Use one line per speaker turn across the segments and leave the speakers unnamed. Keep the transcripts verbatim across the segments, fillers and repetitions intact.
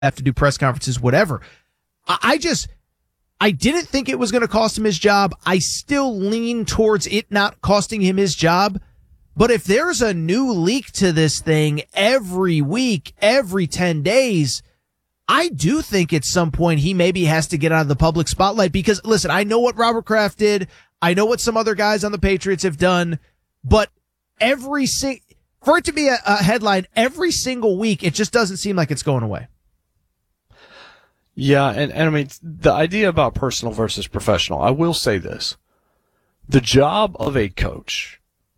have to do press conferences, whatever. I, I just, I didn't think it was going to cost him his job. I still lean towards it not costing him his job. But if there's a new leak to this thing every week, every ten days, I do think at some point he maybe has to get out of the public spotlight because, listen, I know what Robert Kraft did. I know what some other guys on the Patriots have done, but every sing- for it to be a, a headline every single week, it just doesn't seem like it's going away.
Yeah, and, and I mean, the idea about personal versus professional, I will say this. The job of a coach,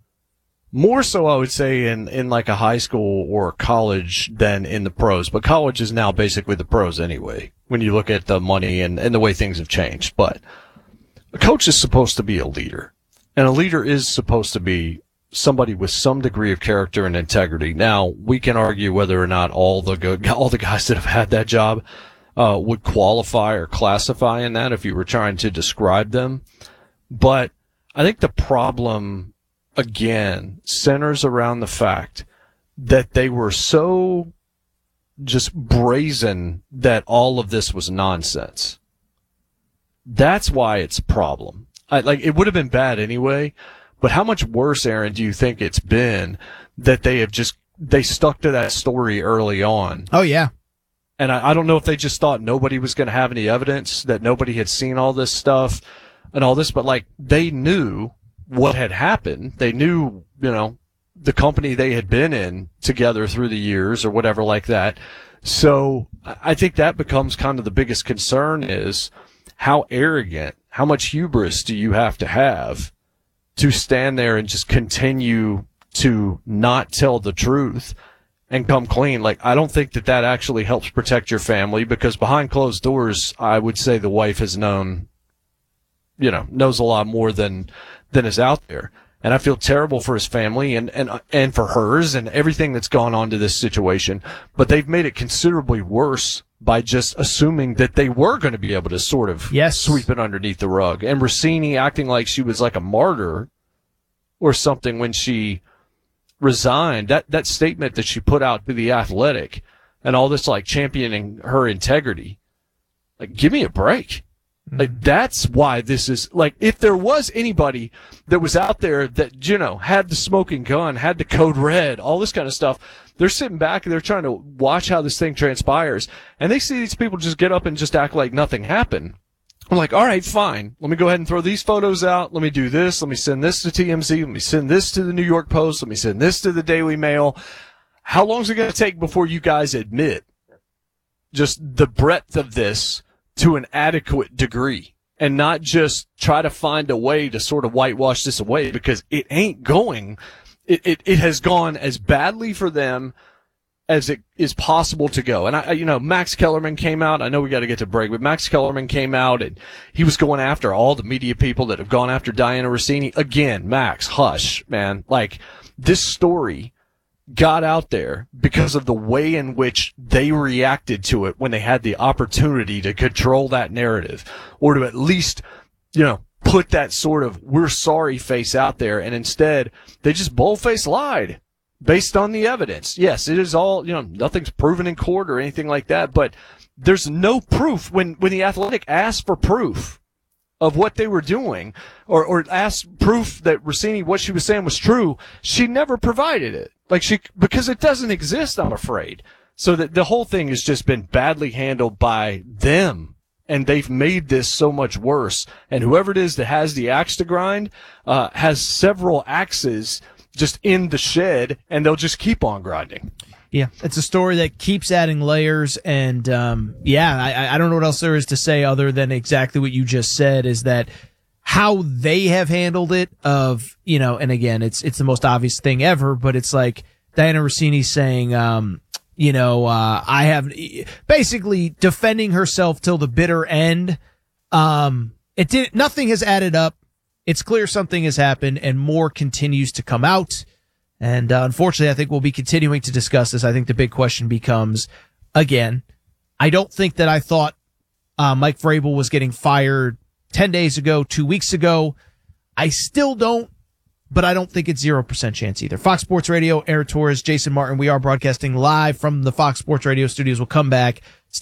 more so I would say in, in like a high school or college than in the pros, but college is now basically the pros anyway, when you look at the money and, and the way things have changed. But a coach is supposed to be a leader, and a leader is supposed to be somebody with some degree of character and integrity. Now, we can argue whether or not all the good, all the guys that have had that job Uh, would qualify or classify in that if you were trying to describe them. But I think the problem, again, centers around the fact that they were so just brazen that all of this was nonsense. That's why it's a problem. I, like, it would have been bad anyway, but how much worse, Aaron, do you think it's been that they have just, they stuck to that story early on?
Oh, yeah.
And I, I don't know if they just thought nobody was going to have any evidence, that nobody had seen all this stuff and all this, but like they knew what had happened. They knew, you know, the company they had been in together through the years or whatever like that. So I think that becomes kind of the biggest concern is how arrogant, how much hubris do you have to have to stand there and just continue to not tell the truth and come clean. Like, I don't think that that actually helps protect your family, because behind closed doors, I would say the wife has known, you know, knows a lot more than, than is out there. And I feel terrible for his family and, and, and for hers and everything that's gone on to this situation. But they've made it considerably worse by just assuming that they were going to be able to sort of
yes.
sweep it underneath the rug. And Rossini acting like she was like a martyr or something when she resigned. That that statement that she put out to The Athletic and all this like championing her integrity. Like, give me a break. Mm-hmm. Like, that's why this is like, if there was anybody that was out there that, you know, had the smoking gun, had the code red, all this kind of stuff, they're sitting back and they're trying to watch how this thing transpires, and they see these people just get up and just act like nothing happened. I'm like, all right, fine. Let me go ahead and throw these photos out. Let me do this. Let me send this to T M Z. Let me send this to the New York Post. Let me send this to the Daily Mail. How long is it going to take before you guys admit just the breadth of this to an adequate degree and not just try to find a way to sort of whitewash this away? Because it ain't going. It, it, it has gone as badly for them as it is possible to go. And I, you know, Max Kellerman came out. I know we got to get to break, but Max Kellerman came out and he was going after all the media people that have gone after Diana Rossini. Again, Max, hush, man. Like, this story got out there because of the way in which they reacted to it when they had the opportunity to control that narrative, or to at least, you know, put that sort of we're sorry face out there. And instead, they just boldface lied based on the evidence. Yes, it is all, you know, nothing's proven in court or anything like that, but there's no proof. When, when The Athletic asked for proof of what they were doing, or, or asked proof that Rossini, what she was saying was true, she never provided it. Like, she, because it doesn't exist, I'm afraid. So that the whole thing has just been badly handled by them, and they've made this so much worse. And whoever it is that has the axe to grind, uh, has several axes just in the shed, and they'll just keep on grinding.
Yeah, it's a story that keeps adding layers, and um, yeah, I, I don't know what else there is to say other than exactly what you just said, is that how they have handled it of, you know, and again, it's it's the most obvious thing ever, but it's like Diana Rossini saying, um, you know, uh, I have basically defending herself till the bitter end. Um, it did, nothing has added up. It's clear something has happened, and more continues to come out. And uh, unfortunately, I think we'll be continuing to discuss this. I think the big question becomes, again, I don't think that I thought uh, Mike Vrabel was getting fired ten days ago, two weeks ago. I still don't. but I don't think it's zero percent chance either. Fox Sports Radio, Eric Torres, Jason Martin. We are broadcasting live from the Fox Sports Radio studios. We'll come back.